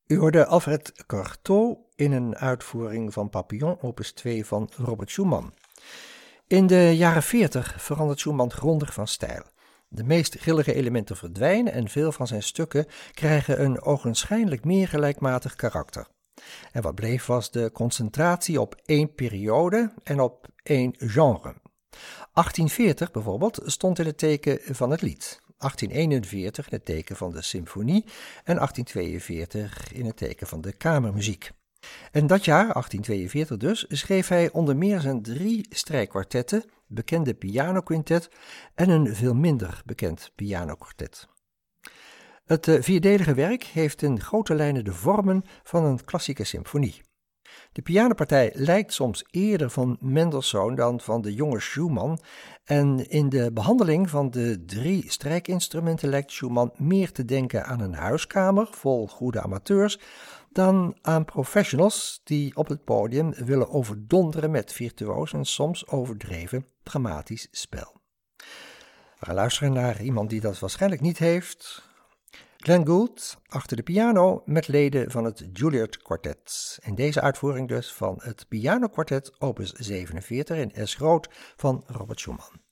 U hoorde Alfred Cortot in een uitvoering van Papillon opus 2 van Robert Schumann. In de jaren 40 verandert Schumann grondig van stijl. De meest grillige elementen verdwijnen en veel van zijn stukken krijgen een ogenschijnlijk meer gelijkmatig karakter. En wat bleef was de concentratie op één periode en op één genre. 1840 bijvoorbeeld stond in het teken van het lied. 1841 in het teken van de symfonie en 1842 in het teken van de kamermuziek. En dat jaar, 1842 dus, schreef hij onder meer zijn 3 strijkkwartetten, bekende pianoquintet en een veel minder bekend pianokwartet. Het vierdelige werk heeft in grote lijnen de vormen van een klassieke symfonie. De pianopartij lijkt soms eerder van Mendelssohn dan van de jonge Schumann en in de behandeling van de 3 strijkinstrumenten lijkt Schumann meer te denken aan een huiskamer vol goede amateurs dan aan professionals die op het podium willen overdonderen met virtuoos en soms overdreven dramatisch spel. We gaan luisteren naar iemand die dat waarschijnlijk niet heeft. Glenn Gould achter de piano met leden van het Juilliard Quartet. In deze uitvoering dus van het pianokwartet opus 47 in S groot van Robert Schumann.